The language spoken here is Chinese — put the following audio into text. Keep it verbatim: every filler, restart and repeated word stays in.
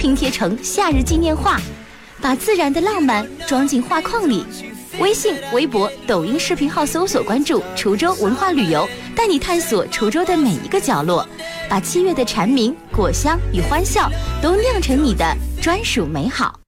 拼贴成夏日纪念画，把自然的浪漫装进画框里。微信、微博、抖音视频号搜索关注滁州文化旅游，带你探索滁州的每一个角落，把七月的蝉鸣、果香与欢笑都酿成你的专属美好。